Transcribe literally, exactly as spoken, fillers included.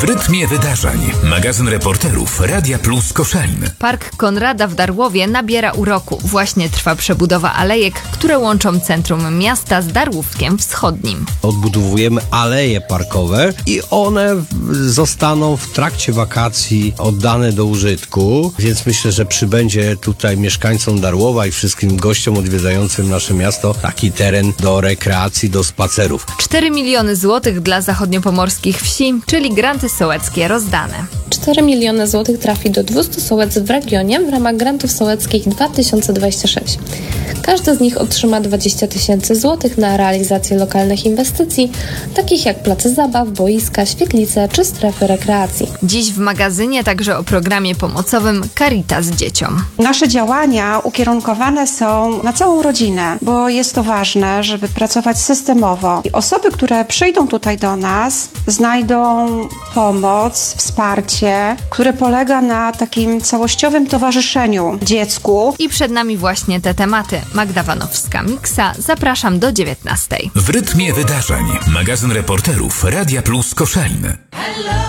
W rytmie wydarzeń. Magazyn reporterów Radia Plus Koszalin. Park Konrada w Darłowie nabiera uroku. Właśnie trwa przebudowa alejek, które łączą centrum miasta z Darłówkiem Wschodnim. Odbudowujemy aleje parkowe i one zostaną w trakcie wakacji oddane do użytku, więc myślę, że przybędzie tutaj mieszkańcom Darłowa i wszystkim gościom odwiedzającym nasze miasto taki teren do rekreacji, do spacerów. cztery miliony złotych dla zachodniopomorskich wsi, czyli granty sołeckie rozdane. cztery miliony złotych trafi do dwustu sołectw w regionie w ramach grantów sołeckich dwa tysiące dwudziesty szósty. Każdy z nich otrzyma dwadzieścia tysięcy złotych na realizację lokalnych inwestycji, takich jak place zabaw, boiska, świetlice czy strefy rekreacji. Dziś w magazynie także o programie pomocowym Caritas Dzieciom. Nasze działania ukierunkowane są na całą rodzinę, bo jest to ważne, żeby pracować systemowo. I osoby, które przyjdą tutaj do nas, znajdą pomoc, wsparcie, które polega na takim całościowym towarzyszeniu dziecku. I przed nami właśnie te tematy. Magda Wanowska-Miksa, zapraszam do dziewiętnastej. W rytmie wydarzeń. Magazyn reporterów Radia Plus Koszalin.